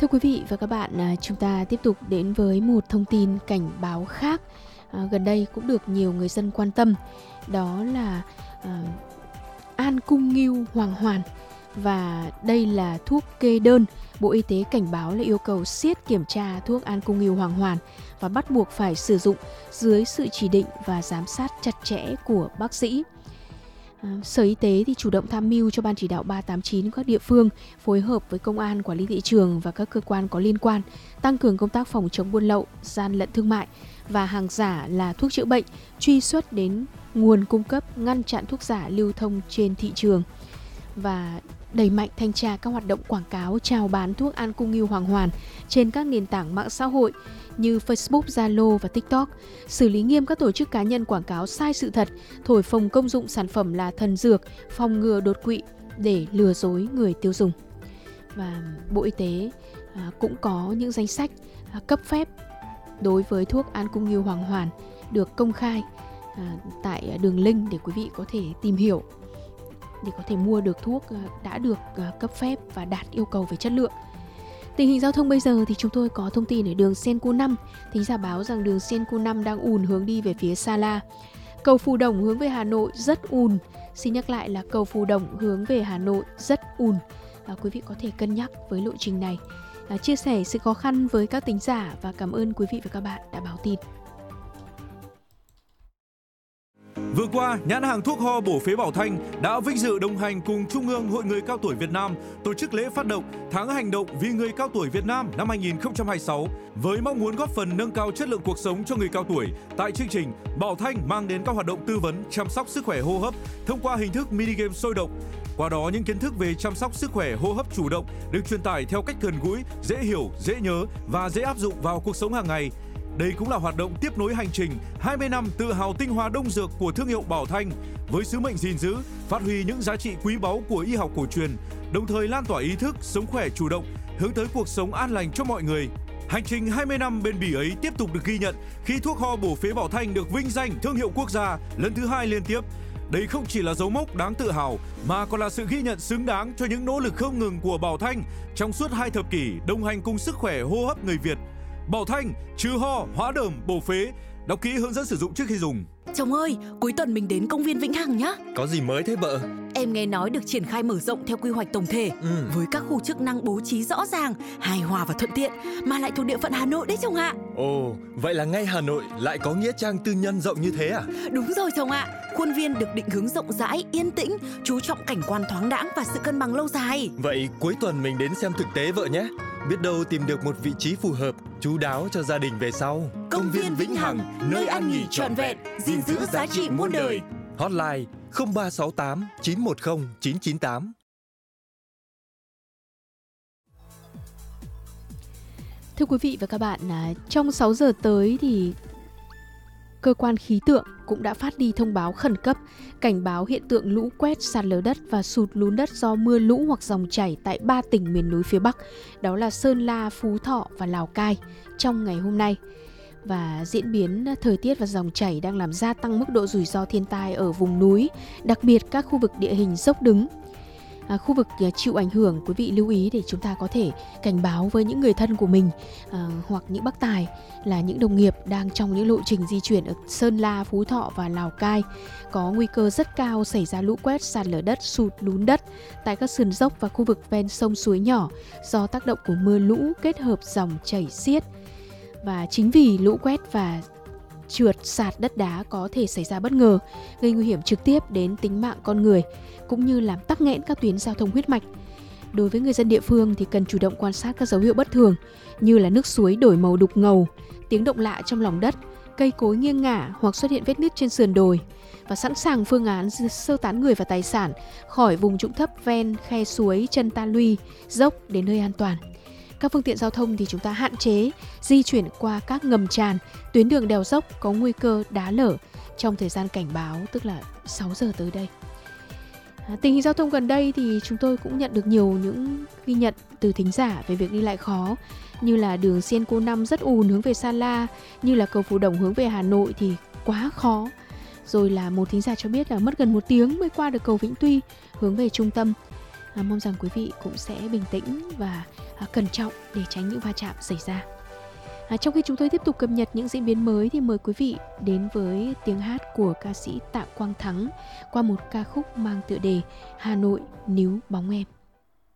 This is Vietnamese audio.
Thưa quý vị và các bạn, chúng ta tiếp tục đến với một thông tin cảnh báo khác gần đây cũng được nhiều người dân quan tâm. Đó là An Cung Ngưu Hoàng Hoàn. Và đây là thuốc kê đơn. Bộ Y tế cảnh báo là yêu cầu siết kiểm tra thuốc An Cung Ngưu Hoàng Hoàn và bắt buộc phải sử dụng dưới sự chỉ định và giám sát chặt chẽ của bác sĩ. Sở Y tế thì chủ động tham mưu cho Ban chỉ đạo 389 các địa phương phối hợp với công an, quản lý thị trường và các cơ quan có liên quan tăng cường công tác phòng chống buôn lậu, gian lận thương mại và hàng giả là thuốc chữa bệnh, truy xuất đến nguồn cung cấp, ngăn chặn thuốc giả lưu thông trên thị trường và đẩy mạnh thanh tra các hoạt động quảng cáo chào bán thuốc An Cung Ngưu Hoàng Hoàn trên các nền tảng mạng xã hội như Facebook, Zalo và TikTok, xử lý nghiêm các tổ chức cá nhân quảng cáo sai sự thật, thổi phồng công dụng sản phẩm là thần dược, phòng ngừa đột quỵ để lừa dối người tiêu dùng. Và Bộ Y tế cũng có những danh sách cấp phép đối với thuốc An Cung Ngưu Hoàng Hoàn được công khai tại đường link để quý vị có thể tìm hiểu, để có thể mua được thuốc đã được cấp phép và đạt yêu cầu về chất lượng. Tình hình giao thông bây giờ thì chúng tôi có thông tin ở đường Senco 5. Thính giả báo rằng đường Senco 5 đang ùn hướng đi về phía Sa La. Cầu Phù Đồng hướng về Hà Nội rất ùn. Xin nhắc lại là cầu Phù Đồng hướng về Hà Nội rất ùn. Quý vị có thể cân nhắc với lộ trình này. Chia sẻ sự khó khăn với các thính giả và cảm ơn quý vị và các bạn đã báo tin. Vừa qua, nhãn hàng thuốc ho bổ phế Bảo Thanh đã vinh dự đồng hành cùng Trung ương Hội người cao tuổi Việt Nam tổ chức lễ phát động Tháng hành động vì người cao tuổi Việt Nam năm 2026 với mong muốn góp phần nâng cao chất lượng cuộc sống cho người cao tuổi. Tại chương trình, Bảo Thanh mang đến các hoạt động tư vấn chăm sóc sức khỏe hô hấp thông qua hình thức mini game sôi động. Qua đó, những kiến thức về chăm sóc sức khỏe hô hấp chủ động được truyền tải theo cách gần gũi, dễ hiểu, dễ nhớ và dễ áp dụng vào cuộc sống hàng ngày. Đây cũng là hoạt động tiếp nối hành trình 20 năm tự hào tinh hoa đông dược của thương hiệu Bảo Thanh với sứ mệnh gìn giữ, phát huy những giá trị quý báu của y học cổ truyền, đồng thời lan tỏa ý thức sống khỏe chủ động, hướng tới cuộc sống an lành cho mọi người. Hành trình 20 năm bền bỉ ấy tiếp tục được ghi nhận khi thuốc ho bổ phế Bảo Thanh được vinh danh thương hiệu quốc gia lần thứ 2 liên tiếp. Đây không chỉ là dấu mốc đáng tự hào mà còn là sự ghi nhận xứng đáng cho những nỗ lực không ngừng của Bảo Thanh trong suốt 2 thập kỷ đồng hành cùng sức khỏe hô hấp người Việt. Bảo Thanh, trừ ho, hóa đờm, bổ phế. Đọc kỹ hướng dẫn sử dụng trước khi dùng. Chồng ơi, cuối tuần mình đến công viên Vĩnh Hằng nhá. Có gì mới thế vợ? Em nghe nói được triển khai mở rộng theo quy hoạch tổng thể với các khu chức năng bố trí rõ ràng, hài hòa và thuận tiện mà lại thuộc địa phận Hà Nội đấy chồng ạ. Ồ, vậy là ngay Hà Nội lại có nghĩa trang tư nhân rộng như thế à? Đúng rồi chồng ạ. Khuôn viên được định hướng rộng rãi, yên tĩnh, chú trọng cảnh quan thoáng đãng và sự cân bằng lâu dài. Vậy cuối tuần mình đến xem thực tế vợ nhé. Biết đâu tìm được một vị trí phù hợp, chú đáo cho gia đình về sau. Công viên Vĩnh Hằng, nơi ăn nghỉ trọn vẹn, gìn giữ giá trị muôn đời. Hotline 0368 910 998. Thưa quý vị và các bạn, trong 6 giờ tới thì cơ quan khí tượng cũng đã phát đi thông báo khẩn cấp cảnh báo hiện tượng lũ quét, sạt lở đất và sụt lún đất do mưa lũ hoặc dòng chảy tại 3 tỉnh miền núi phía Bắc, đó là Sơn La, Phú Thọ và Lào Cai trong ngày hôm nay. Và diễn biến thời tiết và dòng chảy đang làm gia tăng mức độ rủi ro thiên tai ở vùng núi, đặc biệt các khu vực địa hình dốc đứng. Khu vực chịu ảnh hưởng, quý vị lưu ý để chúng ta có thể cảnh báo với những người thân của mình hoặc những bác tài là những đồng nghiệp đang trong những lộ trình di chuyển ở Sơn La, Phú Thọ và Lào Cai. Có nguy cơ rất cao xảy ra lũ quét, sạt lở đất, sụt lún đất tại các sườn dốc và khu vực ven sông suối nhỏ do tác động của mưa lũ kết hợp dòng chảy xiết. Và chính vì lũ quét và trượt sạt đất đá có thể xảy ra bất ngờ, gây nguy hiểm trực tiếp đến tính mạng con người, cũng như làm tắc nghẽn các tuyến giao thông huyết mạch. Đối với người dân địa phương thì cần chủ động quan sát các dấu hiệu bất thường như là nước suối đổi màu đục ngầu, tiếng động lạ trong lòng đất, cây cối nghiêng ngả hoặc xuất hiện vết nứt trên sườn đồi, và sẵn sàng phương án sơ tán người và tài sản khỏi vùng trũng thấp ven khe suối, chân ta luy, dốc đến nơi an toàn. Các phương tiện giao thông thì chúng ta hạn chế di chuyển qua các ngầm tràn, tuyến đường đèo dốc có nguy cơ đá lở trong thời gian cảnh báo, tức là 6 giờ tới đây. Tình hình giao thông gần đây thì chúng tôi cũng nhận được nhiều những ghi nhận từ thính giả về việc đi lại khó, như là đường Senco 5 rất ùn hướng về Sa La, như là cầu Phù Đồng hướng về Hà Nội thì quá khó. Rồi là một thính giả cho biết là mất gần 1 tiếng mới qua được cầu Vĩnh Tuy hướng về trung tâm. Mong rằng quý vị cũng sẽ bình tĩnh và cẩn trọng để tránh những va chạm xảy ra. Trong khi chúng tôi tiếp tục cập nhật những diễn biến mới thì mời quý vị đến với tiếng hát của ca sĩ Tạ Quang Thắng qua một ca khúc mang tựa đề Hà Nội níu bóng em.